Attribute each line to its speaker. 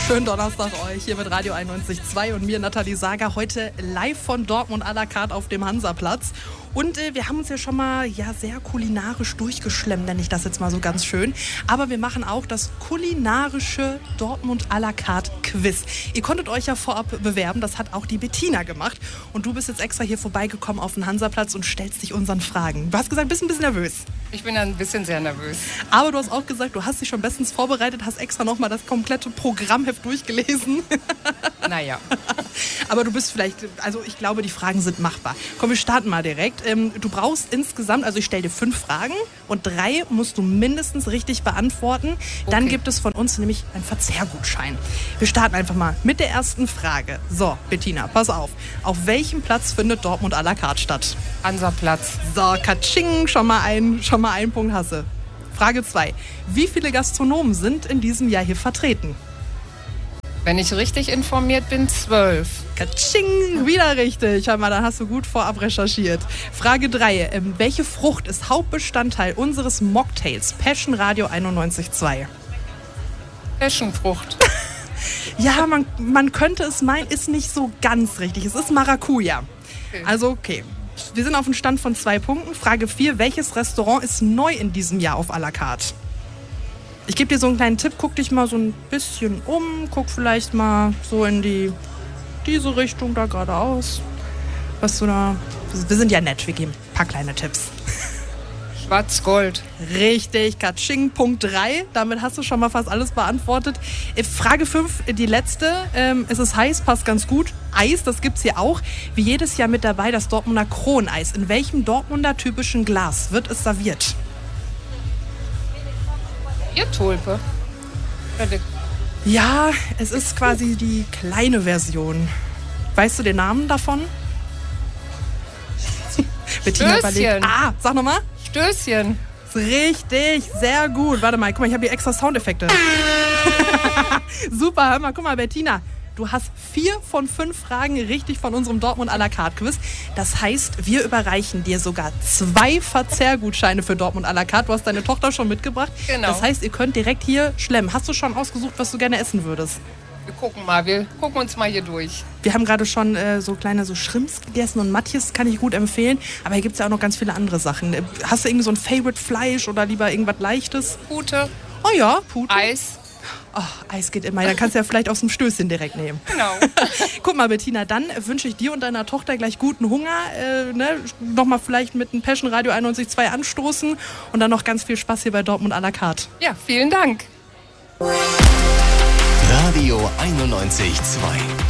Speaker 1: Schönen Donnerstag euch hier mit Radio 91.2 und mir Nathalie Sager. Heute live von Dortmund à la carte auf dem Hansaplatz. Und wir haben uns ja schon mal sehr kulinarisch durchgeschlemmt, nenne ich das jetzt mal so ganz schön. Aber wir machen auch das kulinarische Dortmund à la carte Quiz. Ihr konntet euch ja vorab bewerben, das hat auch die Bettina gemacht. Und du bist jetzt extra hier vorbeigekommen auf den Hansaplatz und stellst dich unseren Fragen. Du hast gesagt, du bist ein bisschen nervös.
Speaker 2: Ich bin ein bisschen sehr nervös.
Speaker 1: Aber du hast auch gesagt, du hast dich schon bestens vorbereitet, hast extra nochmal das komplette Programmheft durchgelesen.
Speaker 2: Naja.
Speaker 1: Aber du bist vielleicht, also ich glaube, die Fragen sind machbar. Komm, wir starten mal direkt. Du brauchst insgesamt, also ich stelle dir 5 Fragen und 3 musst du mindestens richtig beantworten. Dann gibt es von uns nämlich einen Verzehrgutschein. Wir starten einfach mal mit der ersten Frage. So, Bettina, pass auf. Auf welchem Platz findet Dortmund à la carte statt?
Speaker 2: Hansaplatz.
Speaker 1: So, Katsching, schon mal einen Punkt hast du. Frage 2. Wie viele Gastronomen sind in diesem Jahr hier vertreten?
Speaker 2: Wenn ich richtig informiert bin, 12.
Speaker 1: Katsching, wieder richtig. Schau mal, dann hast du gut vorab recherchiert. Frage 3. Welche Frucht ist Hauptbestandteil unseres Mocktails Passion Radio 91.2?
Speaker 2: Passionfrucht.
Speaker 1: Ja, man könnte es meinen, ist nicht so ganz richtig. Es ist Maracuja.
Speaker 2: Okay.
Speaker 1: Also okay. Wir sind auf dem Stand von 2 Punkten. Frage 4. Welches Restaurant ist neu in diesem Jahr auf à la carte? Ich gebe dir so einen kleinen Tipp. Guck dich mal so ein bisschen um. Guck vielleicht mal so in diese Richtung da geradeaus. Was du da... Wir sind ja nett. Wir geben ein paar kleine Tipps.
Speaker 2: Schwarz-Gold.
Speaker 1: Richtig, Katsching, Punkt 3. Damit hast du schon mal fast alles beantwortet. Frage 5, die letzte. Es ist heiß, passt ganz gut. Eis, das gibt's hier auch. Wie jedes Jahr mit dabei das Dortmunder Kroneis. In welchem Dortmunder typischen Glas wird es serviert?
Speaker 2: Biertulpe.
Speaker 1: Ja, es ist quasi die kleine Version. Weißt du den Namen davon? Bettina überlegt. Sag nochmal.
Speaker 2: Stößchen.
Speaker 1: Richtig, sehr gut. Warte mal, guck mal, ich habe hier extra Soundeffekte. Super, hör mal, guck mal, Bettina. Du hast 4 von 5 Fragen richtig von unserem Dortmund à la carte Quiz. Das heißt, wir überreichen dir sogar 2 Verzehrgutscheine für Dortmund à la carte. Du hast deine Tochter schon mitgebracht.
Speaker 2: Genau.
Speaker 1: Das heißt, ihr könnt direkt hier schlemmen. Hast du schon ausgesucht, was du gerne essen würdest?
Speaker 2: Wir gucken uns mal hier durch.
Speaker 1: Wir haben gerade schon so kleine Shrimps gegessen und Matjes kann ich gut empfehlen. Aber hier gibt es ja auch noch ganz viele andere Sachen. Hast du irgendwie so ein Favorite-Fleisch oder lieber irgendwas Leichtes?
Speaker 2: Pute.
Speaker 1: Oh ja, Pute.
Speaker 2: Eis.
Speaker 1: Oh, Eis geht immer. Dann kannst du ja vielleicht aus dem Stößchen direkt nehmen.
Speaker 2: Genau.
Speaker 1: Guck mal, Bettina, dann wünsche ich dir und deiner Tochter gleich guten Hunger. Nochmal vielleicht mit einem Passion Radio 91.2 anstoßen und dann noch ganz viel Spaß hier bei Dortmund à la carte.
Speaker 2: Ja, vielen Dank.
Speaker 3: Radio 91.2